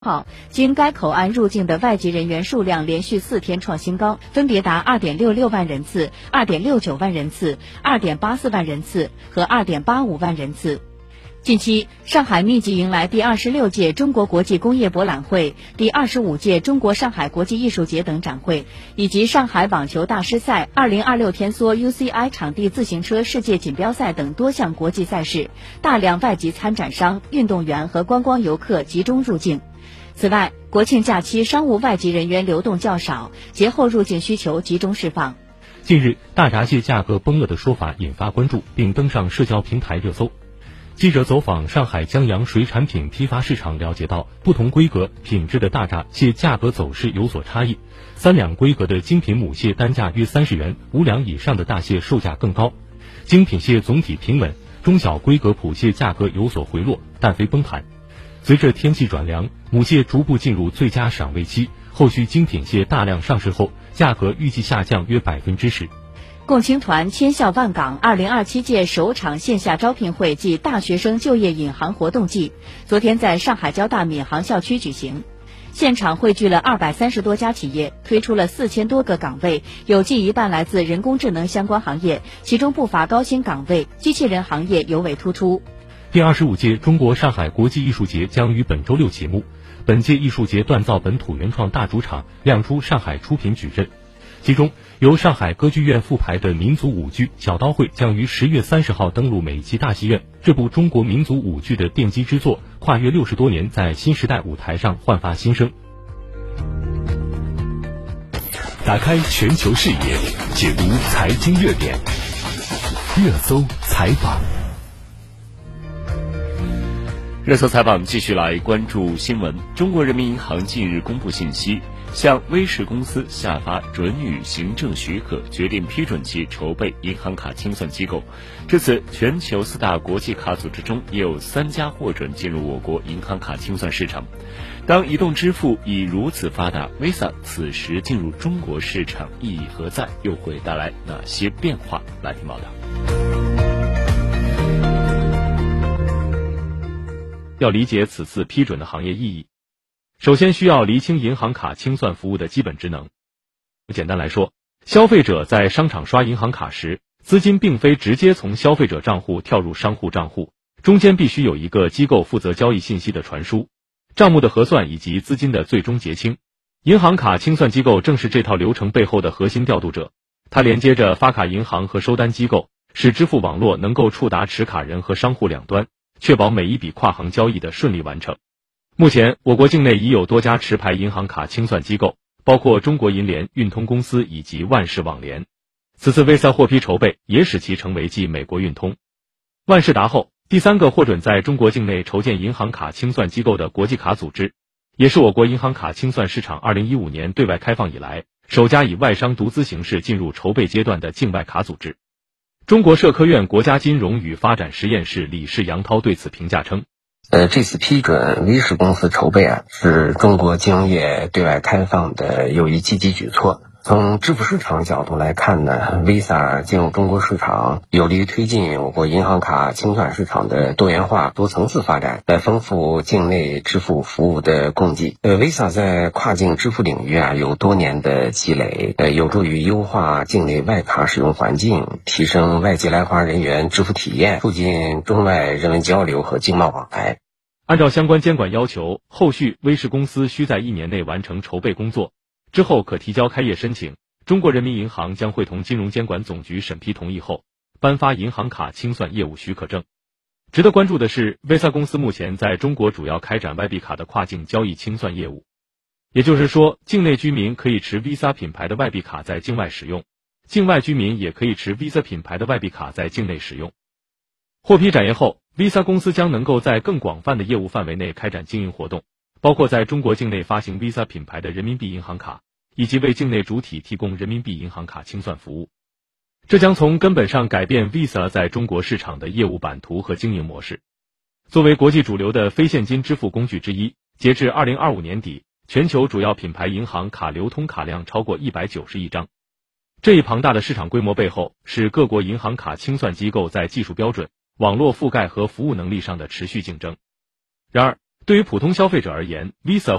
号，经该口岸入境的外籍人员数量连续4天创新高，分别达2.66万人次、2.69万人次、2.84万人次和2.85万人次。近期，上海密集迎来第26届中国国际工业博览会、第25届中国上海国际艺术节等展会，以及上海网球大师赛、2026天梭 UCI 场地自行车世界锦标赛等多项国际赛事，大量外籍参展商、运动员和观光游客集中入境。此外，国庆假期商务外籍人员流动较少，节后入境需求集中释放。 近日，大闸蟹价格崩了的说法引发关注，并登上社交平台热搜。记者走访上海江阳水产品批发市场，了解到不同规格、品质的大闸蟹价格走势有所差异。3两规格的精品母蟹单价约30元，5两以上的大蟹售价更高。精品蟹总体平稳，中小规格普蟹价格有所回落，但非崩盘。随着天气转凉，母蟹逐步进入最佳赏味期，后续精品蟹大量上市后，价格预计下降约10%。 共青团千校万岗2027届首场线下招聘会暨大学生就业引航活动季，昨天在上海交大闵行校区举行。现场汇聚了230多家企业，推出了4000多个岗位，有近一半来自人工智能相关行业，其中不乏高薪岗位，机器人行业尤为突出。 第25届中国上海国际艺术节将于本周6启幕。本届艺术节锻造本土原创大主场亮出上海出品矩阵，其中由上海歌剧院复排的民族舞剧《小刀会》将于10月30号登陆美琪大戏院。这部中国民族舞剧的奠基之作，跨越60多年，在新时代舞台上焕发新生。 打开全球视野，解读财经热点，热搜采访。 热搜采访继续来关注新闻。中国人民银行近日公布信息，向威视公司下发准予行政许可，决定批准其筹备银行卡清算机构。至此，全球4大国际卡组织中也有3家获准进入我国银行卡清算市场。当移动支付已如此发达 ，Visa 此时进入中国市场意义何在？又会带来哪些变化？来听报道。 要理解此次批准的行业意义，首先需要厘清银行卡清算服务的基本职能。简单来说，消费者在商场刷银行卡时，资金并非直接从消费者账户跳入商户账户，中间必须有一个机构负责交易信息的传输、账目的核算以及资金的最终结清。银行卡清算机构正是这套流程背后的核心调度者，它连接着发卡银行和收单机构，使支付网络能够触达持卡人和商户两端，确保每一笔跨行交易的顺利完成。目前，我国境内已有多家持牌银行卡清算机构，包括中国银联、运通公司以及万世网联。此次 Visa 获批筹备，也使其成为继美国运通、万事达后，第3个获准在中国境内筹建银行卡清算机构的国际卡组织，也是我国银行卡清算市场2015年对外开放以来，首家以外商独资形式进入筹备阶段的境外卡组织。中国社科院国家金融与发展实验室理事杨涛对此评价称， 这次批准威视公司筹备是中国金融业对外开放的又一积极举措。从支付市场角度来看呢 ，Visa 进入中国市场，有利于推进我国银行卡清算市场的多元化、多层次发展，来丰富境内支付服务的供给。Visa 在跨境支付领域有多年的积累，有助于优化境内外卡使用环境，提升外籍来华人员支付体验，促进中外人文交流和经贸往来。 按照相关监管要求，后续威视公司需在1年内完成筹备工作。之后可提交开业申请，中国人民银行将会同金融监管总局审批同意后，颁发银行卡清算业务许可证。值得关注的是 ，Visa 公司目前在中国主要开展外币卡的跨境交易清算业务，也就是说，境内居民可以持 Visa 品牌的外币卡在境外使用，境外居民也可以持 Visa 品牌的外币卡在境内使用。获批展业后 ，Visa 公司将能够在更广泛的业务范围内开展经营活动。包括在中国境内发行 Visa 品牌的人民币银行卡，以及为境内主体提供人民币银行卡清算服务。这将从根本上改变 Visa 在中国市场的业务版图和经营模式。作为国际主流的非现金支付工具之一，截至2025年底，全球主要品牌银行卡流通卡量超过190亿张。这一庞大的市场规模背后，是各国银行卡清算机构在技术标准、网络覆盖和服务能力上的持续竞争。然而， 对于普通消费者而言，Visa